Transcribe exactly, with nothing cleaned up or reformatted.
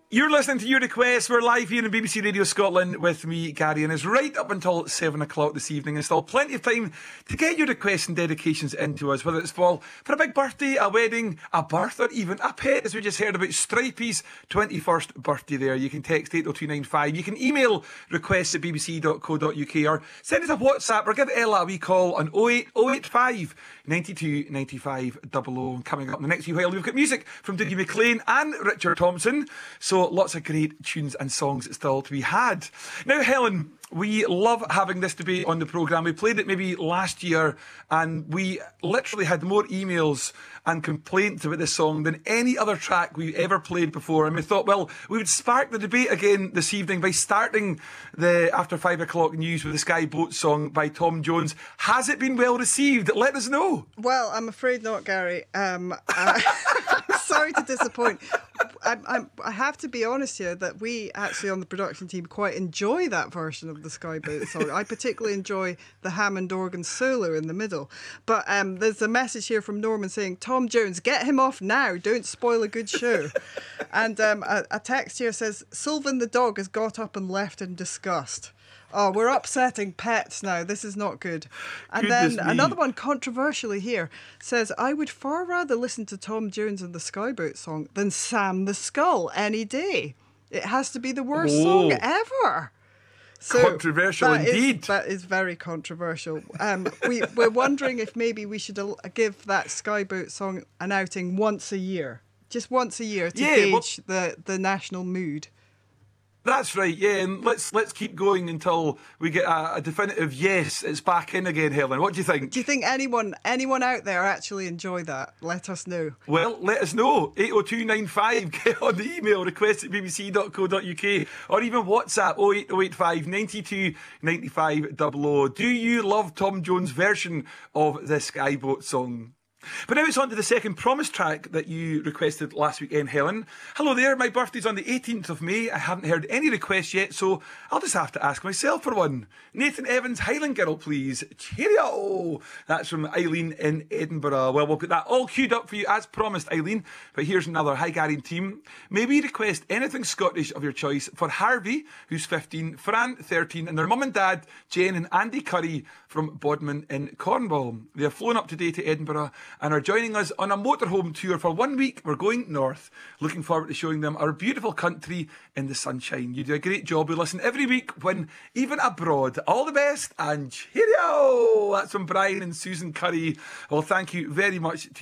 You're listening to Your Request. We're live here in B B C Radio Scotland with me, Gary, and it's right up until seven o'clock this evening. There's still plenty of time to get your requests and dedications into us, whether it's for, for a big birthday, a wedding, a birth, or even a pet, as we just heard about Stripey's twenty-first birthday there. You can text eight oh two nine five. You can email requests at b b c dot co dot u k or send us a WhatsApp or give Ella a wee call on oh eight oh eight five ninety-two ninety-five double oh. And coming up in the next few while, we've got music from Dougie MacLean and Richard Thompson. So lots of great tunes and songs still to be had. Now, Helen, we love having this debate on the programme. We played it maybe last year and we literally had more emails and complaints about this song than any other track we've ever played before. And we thought, well, we would spark the debate again this evening by starting the After Five O'Clock news with the Sky Boat song by Tom Jones. Has it been well received? Let us know. Well, I'm afraid not, Gary. Um, uh, sorry to disappoint. I, I, I have to be honest here that we actually on the production team quite enjoy that version of the Sky Boat song. I particularly enjoy the Hammond organ solo in the middle. But um, there's a message here from Norman saying, Tom Jones, get him off now. Don't spoil a good show. And um, a, a text here says, Sylvan the dog has got up and left in disgust. Oh, we're upsetting pets now. This is not good. And Goodness then me. Another one controversially here says, I would far rather listen to Tom Jones and the Sky Boat song than Sam the Skull any day. It has to be the worst Oh. song ever. So Controversial that is- indeed. that is very controversial. Um, we, we're wondering if maybe we should al- give that Sky Boat song an outing once a year. Just once a year to Yeah, gauge well- the, the national mood. That's right, yeah, and let's let's keep going until we get a, a definitive yes, it's back in again, Helen. What do you think? Do you think anyone anyone out there actually enjoy that? Let us know. Well, let us know. eight oh two nine five. Get on the email, request at b b c dot co dot u k, or even WhatsApp oh eight oh eight five ninety-two ninety-five double oh. Do you love Tom Jones' version of the Sky Boat song? But now it's on to the second promise track that you requested last weekend, Helen. Hello there, my birthday's on the eighteenth of May. I haven't heard any requests yet, so I'll just have to ask myself for one. Nathan Evans, Highland Girl, please. Cheerio! That's from Eileen in Edinburgh. Well, we'll get that all queued up for you as promised, Eileen. But here's another. Hi, Gary and team. May we request anything Scottish of your choice for Harvey, who's fifteen, Fran, thirteen, and their mum and dad, Jen and Andy Curry from Bodmin in Cornwall. They have flown up today to Edinburgh and are joining us on a motorhome tour for one week. We're going north. Looking forward to showing them our beautiful country in the sunshine. You do a great job. We listen every week when even abroad. All the best and cheerio! That's from Brian and Susan Curry. Well, thank you very much to